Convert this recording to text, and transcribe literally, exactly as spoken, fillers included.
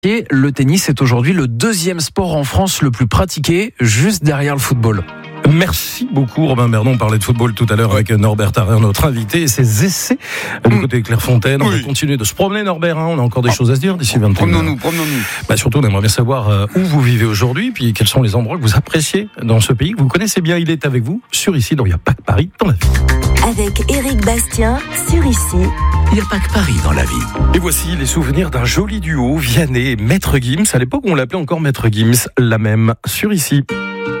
Le tennis est aujourd'hui le deuxième sport en France le plus pratiqué, juste derrière le football. Merci beaucoup Robin Bernon. On parlait de football tout à l'heure avec Norbert Tarrer, notre invité, et ses essais du côté de Clairefontaine. On oui. va continuer de se promener, Norbert, hein. On a encore des ah. choses à se dire d'ici vingt et une heures. Promenons-nous, promenons-nous. Bah, surtout, on aimerait bien savoir euh, où vous vivez aujourd'hui, puis quels sont les endroits que vous appréciez dans ce pays, que vous connaissez bien. Il est avec vous, sur Ici, donc il n'y a pas que Paris dans la vie. Avec Éric Bastien, sur Ici. Il n'y a pas que Paris dans la vie. Et voici les souvenirs d'un joli duo, Vianney et Maître Gims. À l'époque, on l'appelait encore Maître Gims, la même, sur Ici.